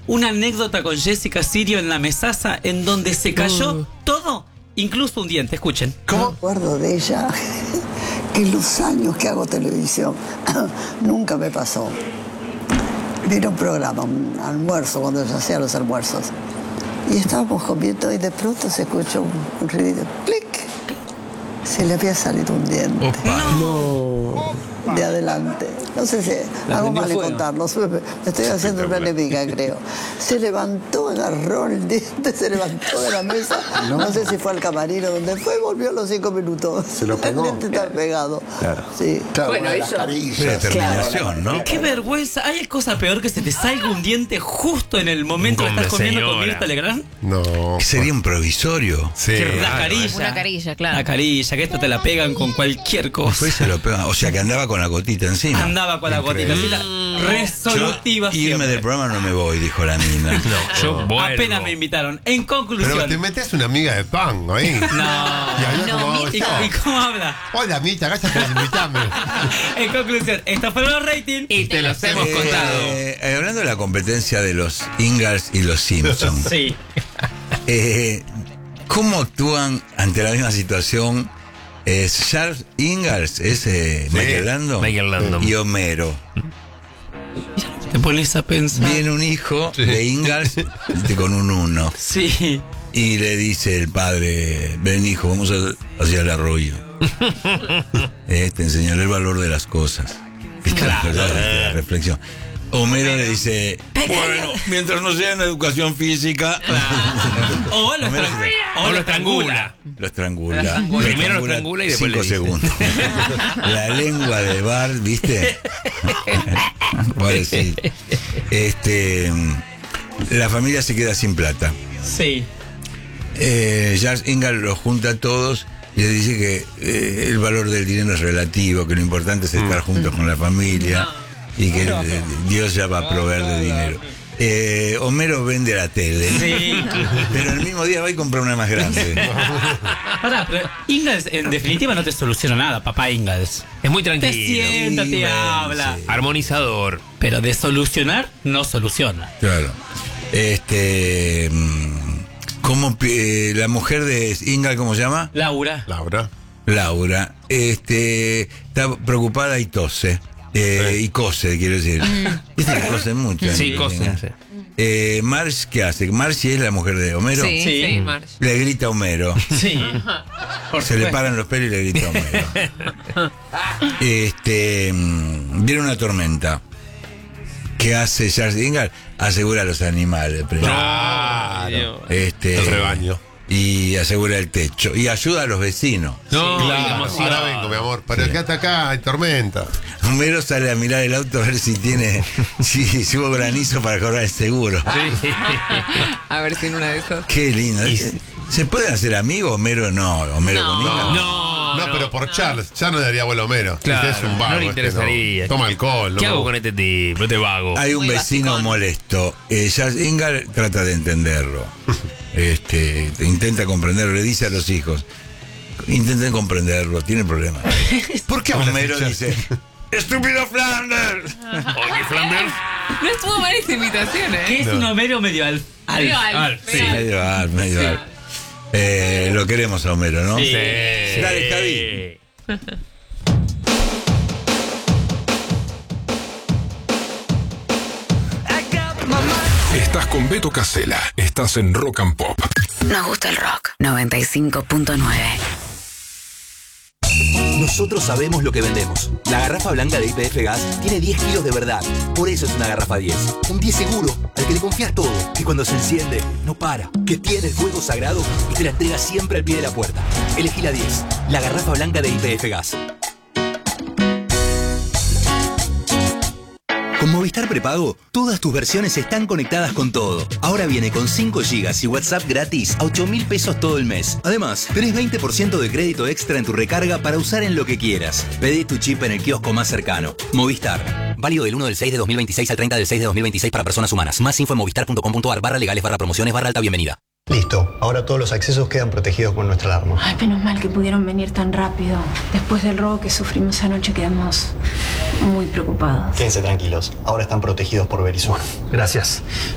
una anécdota con Jessica Sirio en la mesaza en donde se cayó todo, incluso un diente. Escuchen. ¿Cómo? Me acuerdo de ella que los años que hago televisión nunca me pasó. Vino un programa, un almuerzo, cuando yo hacía los almuerzos. Y estábamos comiendo y de pronto se escuchó un ruido. ¡Clic! Se le había salido un diente. Opa. No. De adelante. No sé si hago mal en contarlo. Me estoy haciendo una enemiga, creo. Se levantó, agarró el diente, se levantó de la mesa. No sé si fue al camarino donde fue, volvió a los 5 minutos. Se lo pegó. El diente está pegado. Claro. Sí. Claro, Bueno, las eso. carillas. Determinación, ¿no? Qué vergüenza. ¿Hay cosa peor que se te salga un diente justo en el momento que Hombre, estás comiendo con señora. Mirta Legrand? No. Sería un provisorio. Sí. La carilla. Una carilla, claro. La carilla, que esto te la pegan con cualquier cosa. Después se lo pegan. O sea, que andaba con la gotita encima. Andaba con la gotita así, la resolutiva Yo irme siempre. del programa no me voy, dijo la mina. No, yo vuelvo. Apenas me invitaron. En conclusión. Pero te metes una amiga de pan, ahí. No. Y habla No, como ¿Y, vos. y cómo habla? Hola, Mita, gracias por invitarme. En conclusión, estos fueron los ratings. Y te los hemos contado. Hablando de la competencia de los Ingalls y los Simpsons, Sí. ¿cómo actúan ante la misma situación Charles Ingalls, Michael Landon, Michael Landon. y Homero? Te pones a pensar. Viene un hijo de Ingalls con un 1 Sí. y le dice el padre: ven, hijo, vamos hacia el arroyo. Te enseñaré el valor de las cosas. ¿Viste? La reflexión. Homero le dice: bueno, mientras no sea en educación física. O lo Homero O lo estrangula. Lo estrangula. Primero lo estrangula y después 5 le dice. segundos. La lengua de Bart, ¿viste? Pobrecito. La familia se queda sin plata. Sí. Charles Ingalls los junta a todos y les dice que el valor del dinero es relativo, que lo importante es estar juntos con la familia y que Dios ya va a proveer de dinero. Homero vende la tele, Sí. pero el mismo día va y compra una más grande. Pará, pero Ingalls en definitiva no te soluciona nada, papá Ingalls. Es muy Te tranquilo. sienta, Sí, te bueno, habla. sí. Armonizador. Pero de solucionar, no soluciona. Claro. La mujer de Ingalls, ¿cómo se llama? Laura. Laura. Laura. Está preocupada y tose. Y cose, quiero decir. Viste que cose mucho. Sí, ¿no? cose. Marge, ¿qué hace? Marge es la mujer de Homero. Sí, Sí. sí, Marge. Le grita a Homero. Sí. Por Se le supuesto. paran los pelos y le grita a Homero. Viene una tormenta. ¿Qué hace Charles Ingalls? Asegura a los animales. Claro. El El rebaño. Y asegura el techo. Y ayuda a los vecinos. No, Claro, ahora vengo, mi amor. Pero quédate acá, hay tormenta. Homero sale a mirar el auto a ver si tiene, si hubo granizo para cobrar el seguro. A ver si en una de esas. Qué lindo. ¿Se pueden hacer amigos? Homero no. Homero con Ingalls. No, No, pero por Charles. Ya no le daría vuelo a Homero. Claro, Este es un vago. no le interesaría. Toma alcohol. ¿Qué no. hago con este tipo? Este vago. Hay un Muy vecino basicón. molesto. Charles Ingalls trata de entenderlo. Intenta comprenderlo. Le dice a los hijos: intenten comprenderlo, tiene problemas. ¿Por qué hablas Homero así, dice: ¡estúpido Flanders! Oye, Flanders. No estuvo mal esa imitación, ¿Qué ¿eh? es un Homero medio Medio alf? Alf, sí. medio Alf. Medio al. Lo queremos a Homero, ¿no? Sí. Dale, Javi. Estás con Beto Casella. Estás en Rock and Pop. Nos gusta el rock. 95.9. Nosotros sabemos lo que vendemos. La garrafa blanca de YPF Gas tiene 10 kilos de verdad. Por eso es una garrafa 10. Un 10 seguro, al que le confías todo. Que cuando se enciende, no para. Que tiene el fuego sagrado y te la entrega siempre al pie de la puerta. Elegí la 10. La garrafa blanca de YPF Gas. Con Movistar Prepago, todas tus versiones están conectadas con todo. Ahora viene con 5 GB y WhatsApp gratis a 8.000 pesos todo el mes. Además, tenés 20% de crédito extra en tu recarga para usar en lo que quieras. Pedí tu chip en el kiosco más cercano. Movistar. Válido del 1 del 6 de 2026 al 30 del 6 de 2026 para personas humanas. Más info en movistar.com.ar/legales/promociones/alta bienvenida. Listo, ahora todos los accesos quedan protegidos con nuestra alarma. Ay, menos mal que pudieron venir tan rápido. Después del robo que sufrimos anoche quedamos muy preocupados. Quédense tranquilos, ahora están protegidos por Verizon. Gracias.